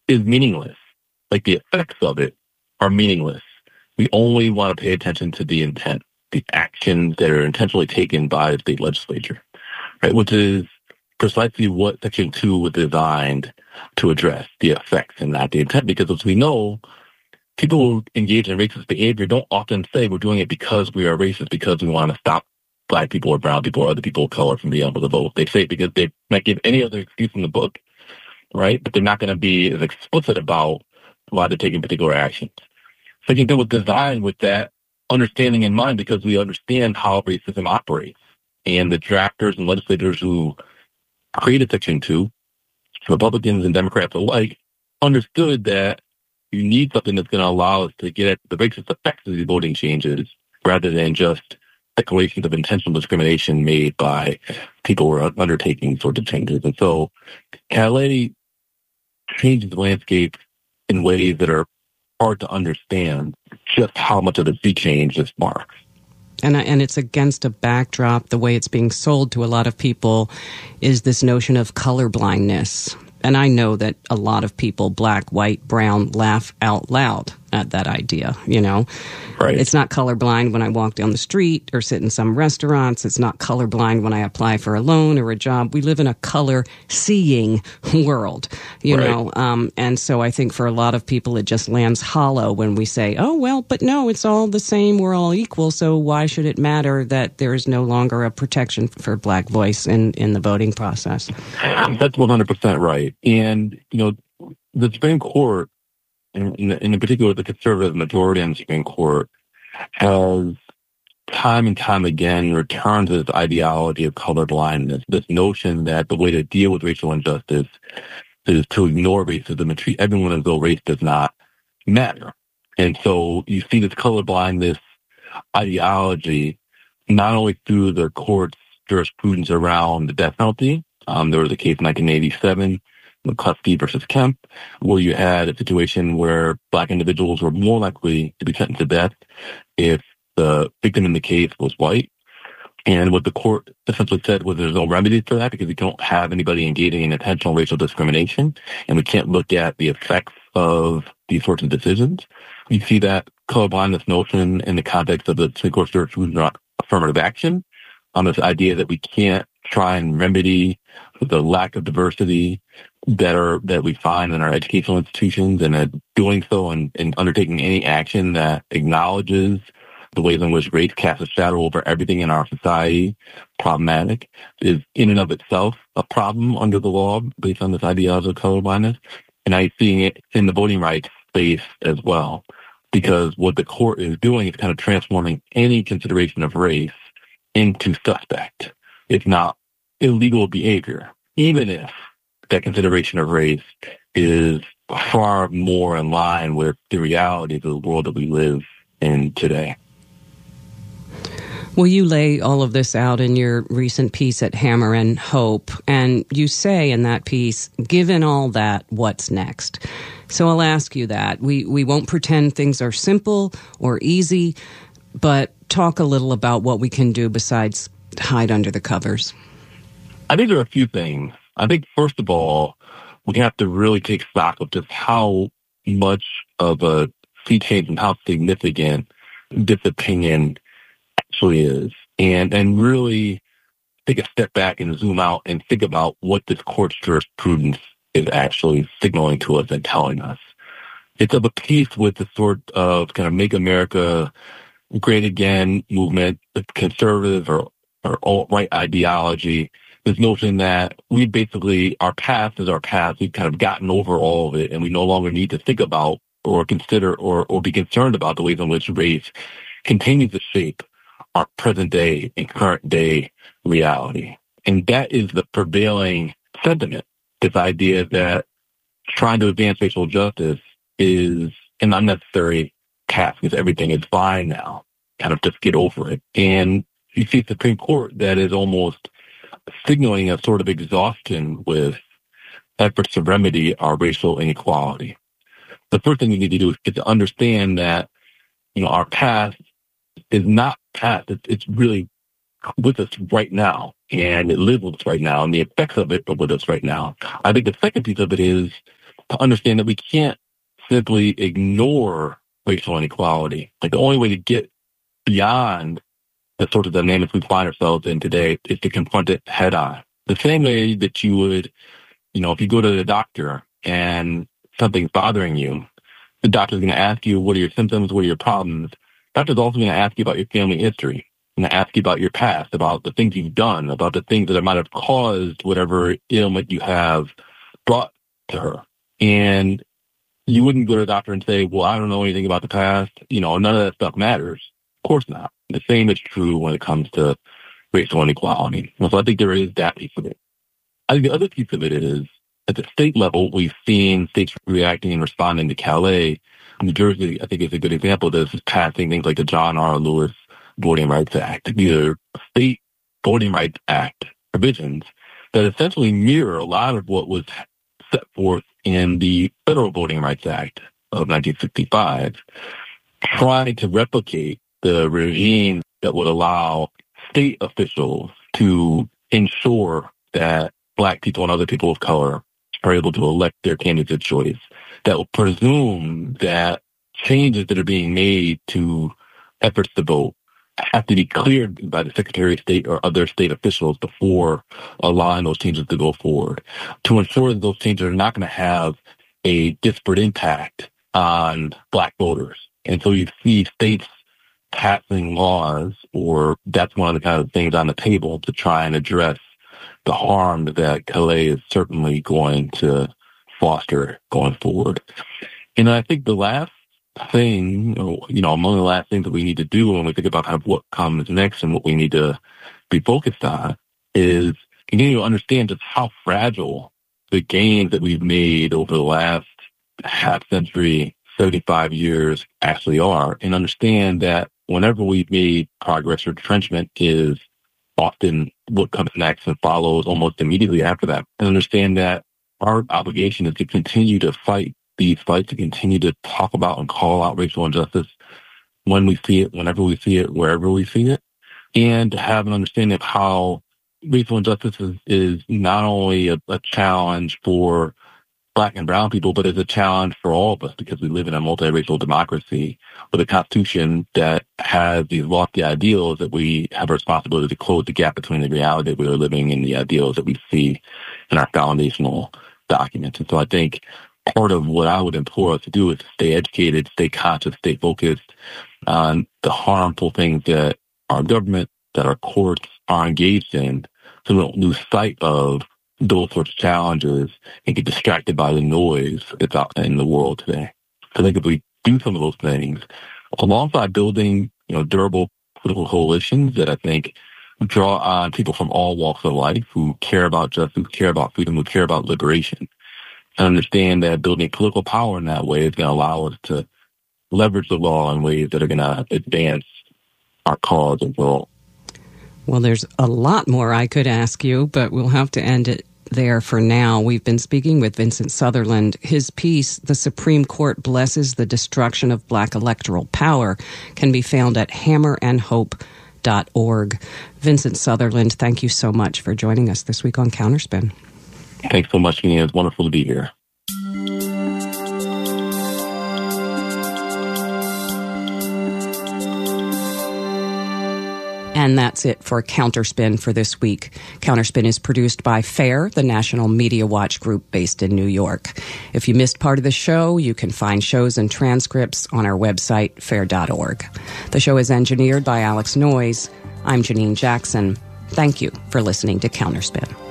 is meaningless. Like the effects of it are meaningless. We only want to pay attention to the intent, the actions that are intentionally taken by the state legislature, right? Which is precisely what Section 2 was designed to address, the effects and not the intent. Because as we know, people who engage in racist behavior don't often say we're doing it because we are racist, because we want to stop Black people or brown people or other people of color from being able to vote. They say it because they might give any other excuse in the book, right? But they're not going to be as explicit about why they're taking particular actions. Section 2 was designed with that understanding in mind because we understand how racism operates. And the drafters and legislators who created Section 2, Republicans and Democrats alike, understood that you need something that's going to allow us to get at the racist effects of these voting changes rather than just declarations of intentional discrimination made by people who are undertaking sorts of changes. And so Calais changes the landscape in ways that are hard to understand just how much of a sea change this marks. And it's against a backdrop. The way it's being sold to a lot of people is this notion of colorblindness. And I know that a lot of people, black, white, brown, laugh out loud at that idea, you know. Right. It's not colorblind when I walk down the street or sit in some restaurants. It's not colorblind when I apply for a loan or a job. We live in a color-seeing world, you know. And so I think for a lot of people it just lands hollow when we say, oh, well, but no, it's all the same. We're all equal. So why should it matter that there is no longer a protection for black voice in the voting process? That's 100% right. And, you know, the Supreme Court, in particular, the conservative majority in the Supreme Court, has time and time again returned to this ideology of colorblindness, this notion that the way to deal with racial injustice is to ignore racism and treat everyone as though race does not matter. And so you see this colorblindness ideology not only through the court's jurisprudence around the death penalty. There was a case in 1987, McCluskey versus Kemp, where you had a situation where black individuals were more likely to be sentenced to death if the victim in the case was white. And what the court essentially said was there's no remedy for that because we don't have anybody engaging in intentional racial discrimination, and we can't look at the effects of these sorts of decisions. You see that colorblindness notion in the context of the Supreme Court's jurisprudence on affirmative action, this idea that we can't try and remedy the lack of diversity that we find in our educational institutions, and doing so and undertaking any action that acknowledges the ways in which race casts a shadow over everything in our society, problematic, is in and of itself a problem under the law based on this ideology of colorblindness. And I'm seeing it in the voting rights space as well, because what the court is doing is kind of transforming any consideration of race into suspect, if not illegal behavior, even if that consideration of race is far more in line with the reality of the world that we live in today. Well, you lay all of this out in your recent piece at Hammer and Hope, and you say in that piece, given all that, what's next? So I'll ask you that. We won't pretend things are simple or easy, but talk a little about what we can do besides hide under the covers. I think there are a few things. I think, first of all, we have to really take stock of just how much of a sea change and how significant this opinion actually is, and really take a step back and zoom out and think about what this court's jurisprudence is actually signaling to us and telling us. It's of a piece with the sort of kind of Make America Great Again movement, the conservative or alt-right ideology, this notion that we basically, our past is our past. We've kind of gotten over all of it, and we no longer need to think about or consider or be concerned about the ways in which race continues to shape our present day and current day reality. And that is the prevailing sentiment, this idea that trying to advance racial justice is an unnecessary task, because everything is fine now. Kind of just get over it. And you see the Supreme Court that is almost signaling a sort of exhaustion with efforts to remedy our racial inequality. The first thing we need to do is get to understand that, you know, our past is not past. It's really with us right now, and it lives with us right now, and the effects of it are with us right now. I think the second piece of it is to understand that we can't simply ignore racial inequality. Like, the only way to get beyond the sort of dynamics we find ourselves in today is to confront it head on. The same way that you would, if you go to the doctor and something's bothering you, the doctor's going to ask you, what are your symptoms? What are your problems? The doctor's also going to ask you about your family history, and to ask you about your past, about the things you've done, about the things that might have caused whatever ailment you have brought to her. And you wouldn't go to the doctor and say, well, I don't know anything about the past. None of that stuff matters. Of course not. The same is true when it comes to racial inequality. So I think there is that piece of it. I think the other piece of it is, at the state level, we've seen states reacting and responding to Calais. New Jersey, I think, is a good example of this, is passing things like the John R. Lewis Voting Rights Act. These are state Voting Rights Act provisions that essentially mirror a lot of what was set forth in the Federal Voting Rights Act of 1965, trying to replicate the regime that would allow state officials to ensure that Black people and other people of color are able to elect their candidates of choice, that will presume that changes that are being made to efforts to vote have to be cleared by the Secretary of State or other state officials before allowing those changes to go forward, to ensure that those changes are not going to have a disparate impact on Black voters. And so you see states passing laws, or that's one of the kind of things on the table to try and address the harm that Calais is certainly going to foster going forward. And I think the last thing, among the last things that we need to do when we think about kind of what comes next and what we need to be focused on, is continue to understand just how fragile the gains that we've made over the last half century, 75 years actually are, and understand that whenever we've made progress, retrenchment is often what comes next and follows almost immediately after that. And understand that our obligation is to continue to fight these fights, to continue to talk about and call out racial injustice when we see it, whenever we see it, wherever we see it, and to have an understanding of how racial injustice is not only a challenge for Black and brown people, but it's a challenge for all of us, because we live in a multiracial democracy with a constitution that has these lofty ideals that we have a responsibility to close the gap between the reality that we are living and the ideals that we see in our foundational documents. And so I think part of what I would implore us to do is to stay educated, stay conscious, stay focused on the harmful things that our government, that our courts are engaged in, so we don't lose sight of those sorts of challenges and get distracted by the noise that's out in the world today. I think if we do some of those things, alongside building, durable political coalitions that I think draw on people from all walks of life who care about justice, who care about freedom, who care about liberation, and understand that building political power in that way is going to allow us to leverage the law in ways that are going to advance our cause as well. Well, there's a lot more I could ask you, but we'll have to end it there for now. We've been speaking with Vincent Sutherland. His piece, "The Supreme Court Blesses the Destruction of Black Electoral Power," can be found at hammerandhope.org. Vincent Sutherland, thank you so much for joining us this week on Counterspin. Thanks so much, Kenny. It's wonderful to be here. And that's it for Counterspin for this week. Counterspin is produced by FAIR, the National Media Watch group based in New York. If you missed part of the show, you can find shows and transcripts on our website, fair.org. The show is engineered by Alex Noyes. I'm Janine Jackson. Thank you for listening to Counterspin.